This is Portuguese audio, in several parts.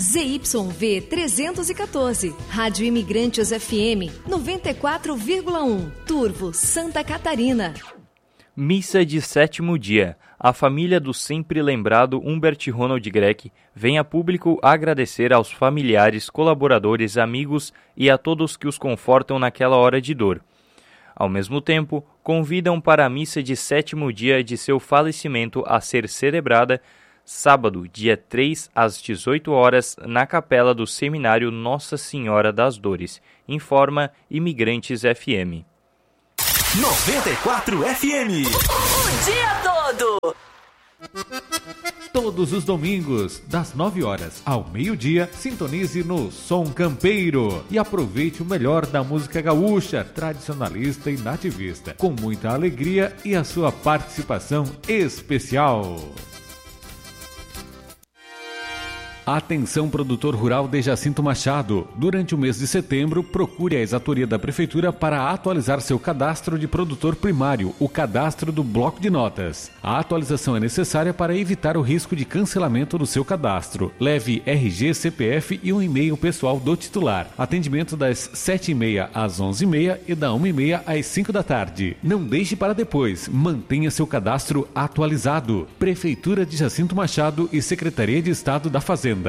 ZYV 314, Rádio Imigrantes FM 94,1, Turvo, Santa Catarina. Missa de sétimo dia. A família do sempre lembrado Humbert Ronald Greck vem a público agradecer aos familiares, colaboradores, amigos e a todos que os confortam naquela hora de dor. Ao mesmo tempo, convidam para a missa de sétimo dia de seu falecimento a ser celebrada sábado, dia 3, às 18 horas, na capela do Seminário Nossa Senhora das Dores, informa Imigrantes FM. 94 FM. O dia todo. Todos os domingos, das 9 horas ao meio-dia, sintonize no Som Campeiro e aproveite o melhor da música gaúcha, tradicionalista e nativista, com muita alegria e a sua participação especial. Atenção, produtor rural de Jacinto Machado. Durante o mês de setembro, procure a exatoria da Prefeitura para atualizar seu cadastro de produtor primário, o cadastro do bloco de notas. A atualização é necessária para evitar o risco de cancelamento do seu cadastro. Leve RG, CPF e um e-mail pessoal do titular. Atendimento das 7h30 às 11h30 e da 1h30 às 5 da tarde. Não deixe para depois. Mantenha seu cadastro atualizado. Prefeitura de Jacinto Machado e Secretaria de Estado da Fazenda.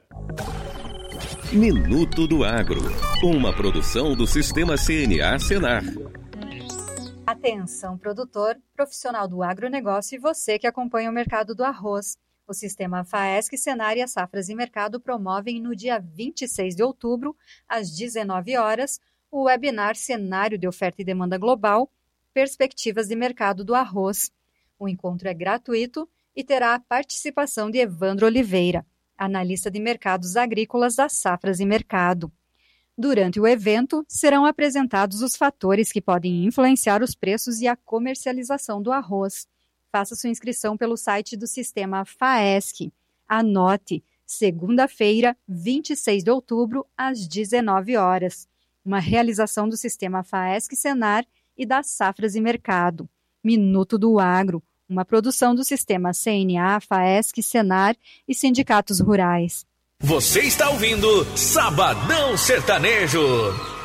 Minuto do Agro, uma produção do Sistema CNA Senar. Atenção, produtor, profissional do agronegócio e você que acompanha o mercado do arroz. O Sistema FAESC, Senar e a Safras e Mercado promovem no dia 26 de outubro, às 19 horas, o webinar Cenário de Oferta e Demanda Global, Perspectivas de Mercado do Arroz. O encontro é gratuito e terá a participação de Evandro Oliveira, analista de mercados agrícolas da Safras e Mercado. Durante o evento, serão apresentados os fatores que podem influenciar os preços e a comercialização do arroz. Faça sua inscrição pelo site do Sistema FAESC. Anote, segunda-feira, 26 de outubro, às 19 horas. Uma realização do Sistema FAESC Senar e da Safras e Mercado. Minuto do Agro. Uma produção do Sistema CNA, FAESC, Senar e sindicatos rurais. Você está ouvindo Sabadão Sertanejo.